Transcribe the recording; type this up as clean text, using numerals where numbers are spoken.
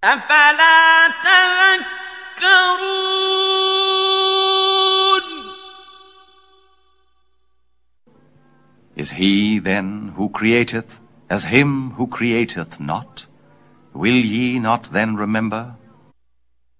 أفلا تذكرون. Is he, then, who createth, as him who createth not? Will ye not then remember?